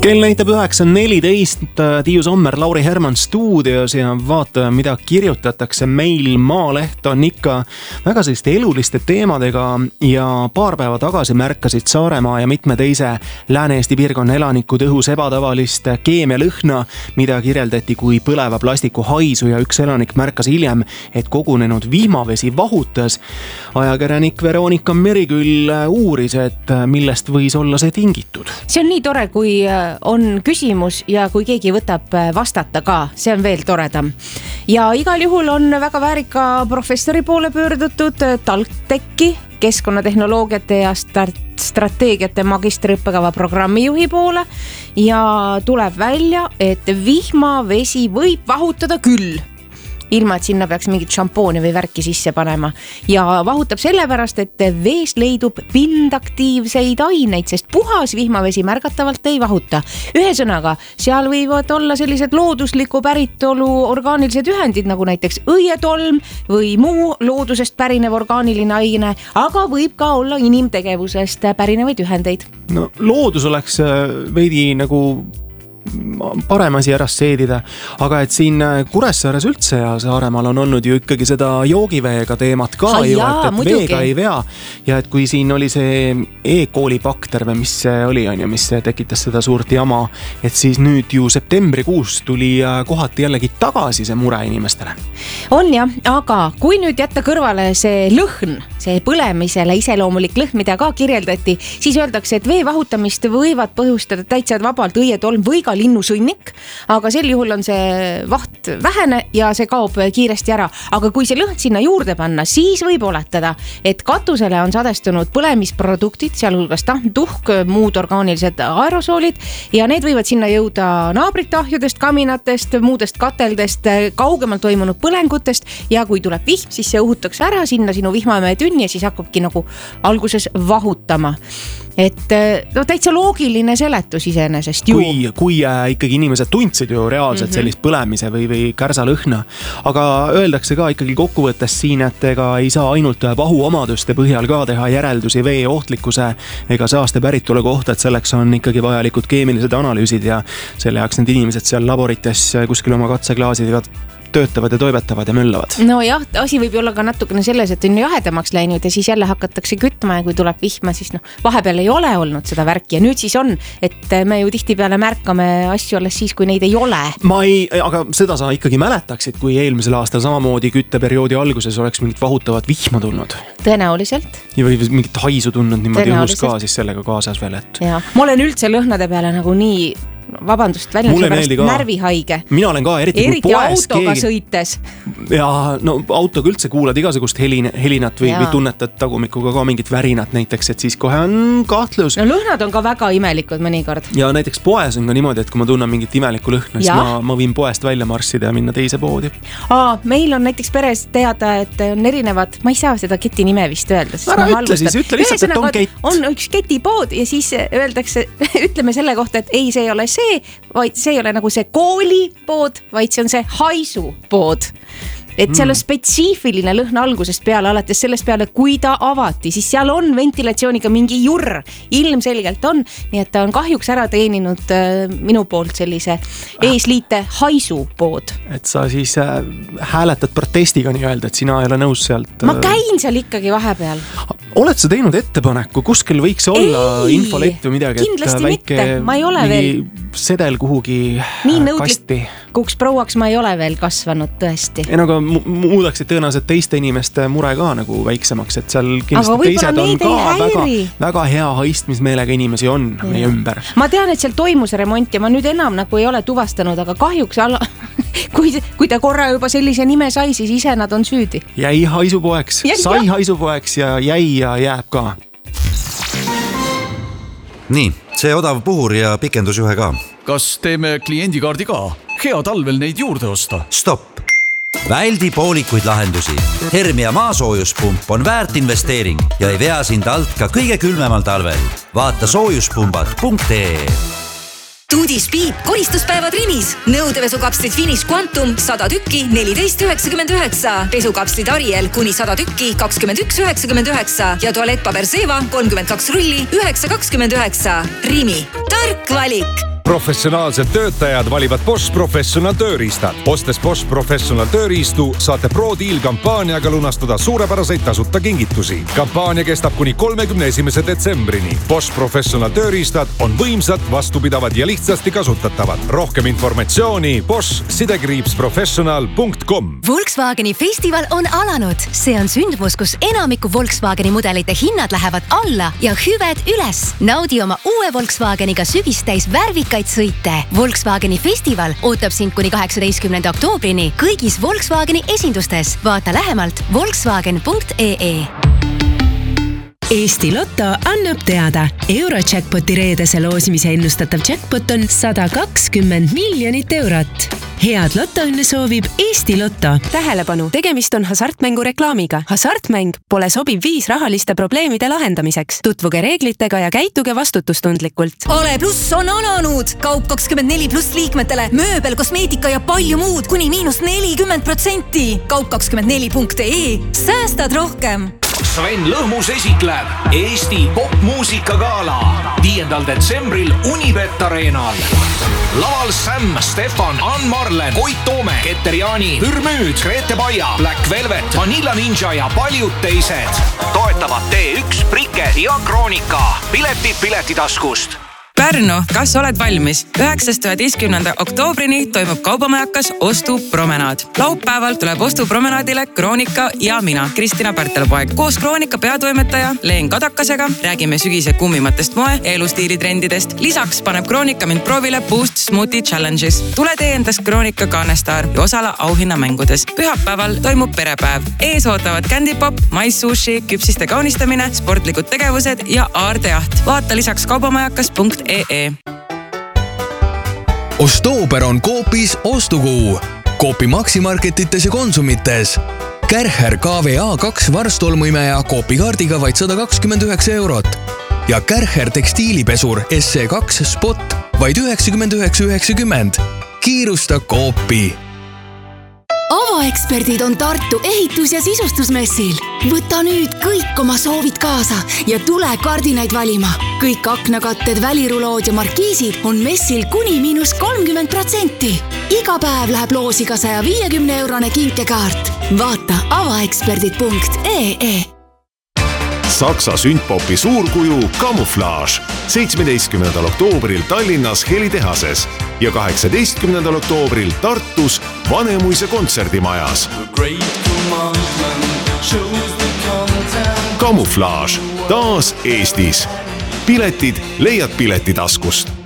Kell näitab 9.14, Tiiu Sommer, Lauri Herman stuudios ja vaatame, mida kirjutatakse meil. Maaleht on ikka väga selliste eluliste teemadega ja paar päeva tagasi märkasid Saaremaa ja mitme teise Lääne-Eesti piirkonna elanikud õhus ebatavalist keemialõhna, mida kirjeldati kui põleva plastiku haisu ja üks elanik märkas hiljem, et kogunenud vihmavesi vahutas. Ajakirjanik Veronika Meriküll uuris, et millest võis olla see tingitud. See on nii tore, kui on küsimus ja kui keegi võtab vastata ka, see on veel toredam. Ja igal juhul on väga väärika professori poole pöördutud TalTechi keskkonnatehnoloogiate ja strateegiate magistriõppekava programmijuhi poole ja tuleb välja, et vihmavesi võib vahutada küll, ilma et sinna peaks mingit šampooni või värki sisse panema. Ja vahutab sellepärast, et vees leidub pindaktiivseid aineid, sest puhas vihmavesi märgatavalt ei vahuta. Ühesõnaga, seal võivad olla sellised loodusliku päritolu orgaanilised ühendid, nagu näiteks õietolm või muu loodusest pärinev orgaaniline aine, aga võib ka olla inimtegevusest pärinevaid ühendeid. No, loodus oleks veidi nagu parem asi ära seedida, aga et siin Kuressaares üldse ja Saaremaal on olnud ju ikkagi seda joogiveega teemat ka et veega ei vea ja et kui siin oli see E-kooli bakter või mis see oli, mis tekitas seda suurt jama, et siis nüüd ju septembrikuus tuli kohati jällegi tagasi see mure inimestele. On jah, aga kui nüüd jätta kõrvale see lõhn, see põlemisele iseloomulik lõhn, mida ka kirjeldati, siis öeldakse, et vee vahutamist võivad põhjustada täitsa vabalt õietolm või ka linnusõnnik, aga sel juhul on see vaht vähene ja see kaob kiiresti ära. Aga kui see lõhn sinna juurde panna, siis võib oletada, et katusele on sadestunud põlemisproduktid, sealhulgas tuhk, muud orgaanilised aerosoolid ja need võivad sinna jõuda naabrite ahjudest, kaminatest, muudest kateldest, kaugemalt toimunud põlengutest ja kui tuleb vihm, siis see õhutakse ära sinna sinu vihmamäe tünni ja siis hakkabki nagu alguses vahutama. Et no täitsa loogiline seletus iseenesest ju. Kui ikkagi inimesed tundsid ju reaalselt sellist põlemise või kärsalõhna, aga öeldakse ka ikkagi kokkuvõttes siin, et ega ei saa ainult vahuomaduste põhjal ka teha järeldusi vee ohtlikkuse ega saaste päritolu kohta, et selleks on ikkagi vajalikud keemilised analüüsid ja selle jaoks need inimesed seal laborites kuskil oma katseklaasidega töötavad ja toimetavad ja möllavad. No jah, asi võib olla ka natukene selles, et on jahedamaks läinud ja siis jälle hakatakse kütma ja kui tuleb vihma, siis vahepeal ei ole olnud seda värki ja nüüd siis on, et me ju tihtipeale märkame asju alles siis, kui neid ei ole. Aga seda sa ikkagi mäletaksid, kui eelmisel aastal samamoodi kütteperioodi alguses oleks mingit vahutavat vihma tulnud? Tõenäoliselt. Ja või mingit haisu tulnud niimoodi õhus ka siis sellega kaasas veel, et... Ja, ma olen üldse lõhnade peale nagu nii... Vabandust, väljenduse pärast närvihaige. Mina olen ka eriti kui poes autoga sõites. Ja no autoga üldse kuulad igasugust helinat või tunnetad tagumikuga ka mingit värinat näiteks, et siis kohe on kahtlus. No lõhnad on ka väga imelikud mõnikord. Ja näiteks poes on ka niimoodi, et kui ma tunnen mingit imelikku lõhna, siis ma võin poest välja marssida ja minna teise poodi. Meil on näiteks peres teada, et on erinevad, ma ei saa seda keti nime vist öelda. Ära ütle siis, ütle lihtsalt, et on kett. On üks ketipood ja siis öeldakse, ütleme selle kohta, et ei, see ei ole vaid see ei ole nagu see koolipood, vaid see on see haisupood. Et seal on spetsiifiline lõhn algusest peale, alates sellest peale, kui ta avati, siis seal on ventilatsiooniga mingi jurr, ilmselgelt on, nii et ta on kahjuks ära teeninud minu poolt sellise eesliite haisupood. Et sa siis hääletad protestiga nii öelda, et sina ei ole nõus sealt... Ma käin seal ikkagi vahepeal. Oled sa teinud ettepaneku, kuskil võiks olla infolett või midagi? Kindlasti mitte, ma ei ole veel. Sedel kuhugi nii nõudlikuks prouaks ma ei ole veel kasvanud tõesti. Aga muudaksid tõenäoliselt teiste inimeste mure ka nagu väiksemaks, et seal kindlasti teised on ka väga hea haistmismeelega inimesi on meie ümber. Ma tean, et seal toimus remont ja ma nüüd enam nagu ei ole tuvastanud, aga kahjuks kui ta korra juba sellise nime sai, siis ise nad on süüdi. Jäi haisupoeks, sai haisupoeks ja jäi ja jääb ka. Nii, see odav puhur ja pikendusjuhe ka. Kas teeme kliendikaardi ka? Hea talvel neid juurde osta. Stopp! Väldi poolikuid lahendusi. Hermia maasoojuspump on väärt investeering ja ei vea sind alt ka kõige külmemal talvel. Vaata soojuspumbad.ee. Tuudi Speed koristuspäevad Rimis. Nõudevesukapslid Finish Quantum 100 tükki 14,99. Pesukapslid Ariel kuni 100 tükki 21,99. Ja tualettpaber Seva 32 rulli 9,29. Rimi. Tark valik! Professionaalsed töötajad valivad Bosch Professional tööriistad. Ostes Bosch Professional tööriistu saate Pro Deal kampaaniaga lunastada suurepäraseid tasuta kingitusi. Kampaania kestab kuni 31. detsembrini. Bosch Professional tööriistad on võimsad, vastupidavad ja lihtsasti kasutatavad. Rohkem informatsiooni bosch-professional.com. Volkswageni festival on alanud. See on sündmus, kus enamiku Volkswageni mudelite hinnad lähevad alla ja hüved üles. Naudi oma uue Volkswageniga sügistäis värvikaid sõite. Volkswageni festival ootab sind kuni 18. oktoobrini kõigis Volkswageni esindustes. Vaata lähemalt volkswagen.ee. Eesti Lotto annab teada. Eurojackpoti reedese loosimise ennustatav jackpot on 120 miljonit eurot. Head lotoõnne soovib Eesti Lotto. Tähelepanu, tegemist on hasartmängu reklaamiga. Hasartmäng pole sobiv viis rahaliste probleemide lahendamiseks. Tutvuge reeglitega ja käituge vastutustundlikult. Ale Plus on alanud! Kaup 24+ liikmetele, mööbel, kosmeetika ja palju muud kuni -40%. Kaup24.ee. Säästad rohkem! Sven Lõhmus esitleb Eesti popmuusikagala 5. detsembril Unibet Arenal. Laval Sam, Stefan, Ann Marlen, Koit Toome, Keter Jaani, Hürmüüd, Grete Baia, Black Velvet, Vanilla Ninja ja paljud teised. Toetavad T1, Prike ja Kroonika. Piletid Piletitaskust. Pärnu, kas oled valmis? 9.–11. oktoobrini toimub Kaubamajakas ostupromenaad. Laupäeval tuleb ostupromenaadile Kroonika ja mina, Kristina Pärtelpoeg. Koos Kroonika peatoimetaja Leen Kadakasega räägime sügise kummimatest moe- ja elustiilitrendidest. Lisaks paneb Kroonika mind proovile Boost Smoothie Challenges. Tule tee endast Kroonika Kaanestaar ja osala auhinnamängudes. Pühapäeval toimub perepäev. Ees ootavad Candy Pop, maissushi, küpsiste kaunistamine, sportlikud tegevused ja aardejaht. Vaata lisaks kaubamajakas.ee. Ostooper on Coopis ostukuu. Coopi maksimarketites ja konsumites. Kärcher KVA2 varstolmuimeja Coopi kaardiga vaid 129 eurot. Ja Kärcher tekstiilipesur SC2 Spot vaid 99,90. Kiirusta Coopi. Avaeksperdid on Tartu ehitus- ja sisustusmessil. Võta nüüd kõik oma soovid kaasa ja tule kardinaid valima. Kõik aknakatted, välirulood ja markiisid on messil kuni -30%. Iga päev läheb loosiga 150-eurone kinkekaart. Vaata avaeksperdid.ee. Saksa sündpopi suurkuju Camouflage 17. oktoobril Tallinnas Helitehases ja 18. oktoobril Tartus Vanemuise kontserdimajas. Camouflage taas Eestis. Piletid leiad Piletitaskust.